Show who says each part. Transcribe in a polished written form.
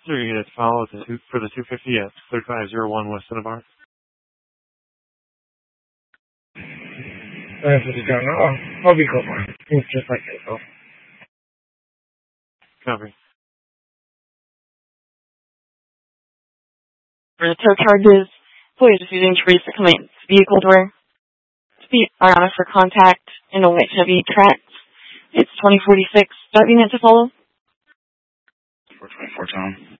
Speaker 1: 3 units follow for the 250 at 3501 West Santa Barbara.
Speaker 2: I'll be cool. It's just like this, though.
Speaker 1: Copy.
Speaker 3: For the tow charges, employees refusing to reach the complaint's vehicle door. Speed are on for contact in a white Chevy Trax. It's 2046. Start unit to follow.
Speaker 4: 424 Tom.